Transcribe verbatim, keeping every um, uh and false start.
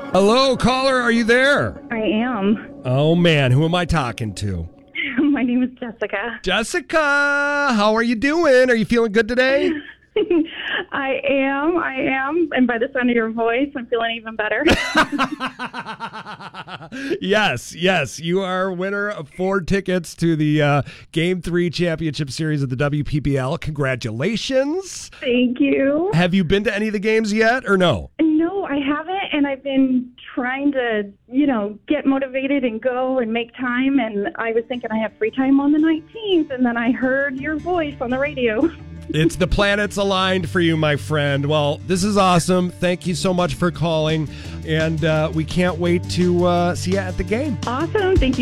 Hello, caller. Are you there? I am. Oh, man. Who am I talking to? My name is Jessica. Jessica, how are you doing? Are you feeling good today? I am. I am. And by the sound of your voice, I'm feeling even better. Yes, yes. You are a winner of four tickets to the uh, Game three Championship Series of the W P B L. Congratulations. Thank you. Have you been to any of the games yet or no? No, I haven't. And I've been trying to, you know, get motivated and go and make time. And I was thinking I have free time on the nineteenth. And then I heard your voice on the radio. It's the planets aligned for you, my friend. Well, this is awesome. Thank you so much for calling. And uh, we can't wait to uh, see you at the game. Awesome. Thank you.